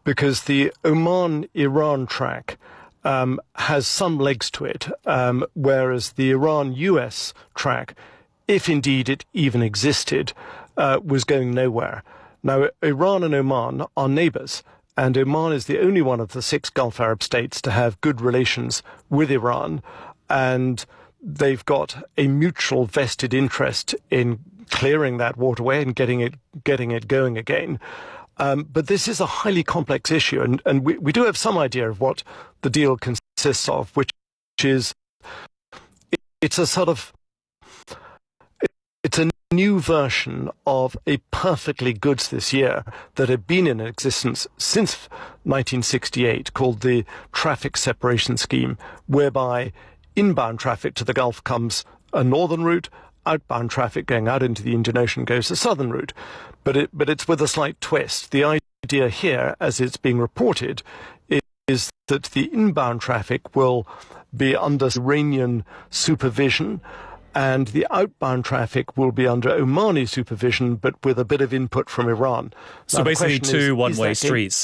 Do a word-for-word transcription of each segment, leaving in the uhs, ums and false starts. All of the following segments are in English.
because the Oman-Iran track um, has some legs to it, um, whereas the Iran-U S track, if indeed it even existed, uh, was going nowhere. Now, Iran and Oman are neighbors, and Oman is the only one of the six Gulf Arab states to have good relations with Iran, and they've got a mutual vested interest in clearing that waterway and getting it getting it going again. Um, but this is a highly complex issue, and, and we, we do have some idea of what the deal consists of, which is it, it's a sort of it's a new version of a perfectly goods this year that had been in existence since nineteen sixty-eight, called the Traffic Separation Scheme, whereby inbound traffic to the Gulf comes a northern route, outbound traffic going out into the Indian Ocean goes a southern route. But it, but it's with a slight twist. The idea here, as it's being reported, is that the inbound traffic will be under Iranian supervision, and the outbound traffic will be under Omani supervision, but with a bit of input from Iran. So now, basically two is, one-way is streets.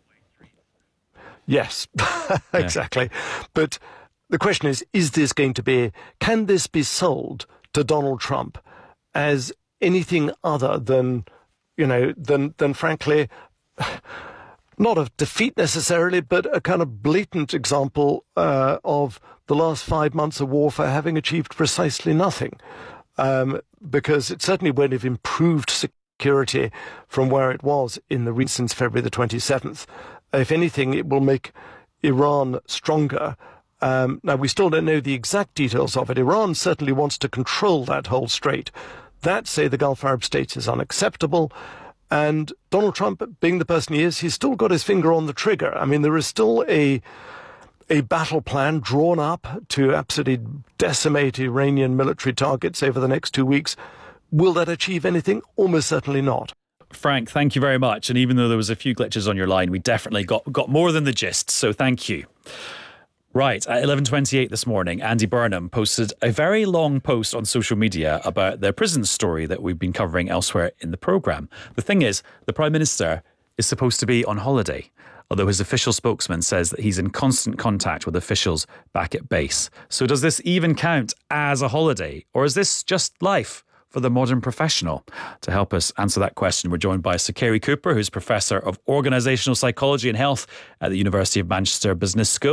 Yes, exactly. Yeah. But the question is, is this going to be, can this be sold to Donald Trump as anything other than, you know, than, than frankly, not a defeat necessarily, but a kind of blatant example uh, of the last five months of warfare having achieved precisely nothing, um, because it certainly won't have improved security from where it was in the region since February the twenty-seventh. If anything, it will make Iran stronger. Um, now, we still don't know the exact details of it. Iran certainly wants to control that whole strait. That, say, the Gulf Arab states is unacceptable. And Donald Trump, being the person he is, he's still got his finger on the trigger. I mean, there is still a a battle plan drawn up to absolutely decimate Iranian military targets over the next two weeks. Will that achieve anything? Almost certainly not. Frank, thank you very much. And even though there was a few glitches on your line, we definitely got, got more than the gist. So thank you. Right, at eleven twenty-eight this morning, Andy Burnham posted a very long post on social media about the prison story that we've been covering elsewhere in the programme. The thing is, the Prime Minister is supposed to be on holiday, although his official spokesman says that he's in constant contact with officials back at base. So does this even count as a holiday, or is this just life for the modern professional? To help us answer that question, we're joined by Sir Cary Cooper, who's Professor of Organisational Psychology and Health at the University of Manchester Business School.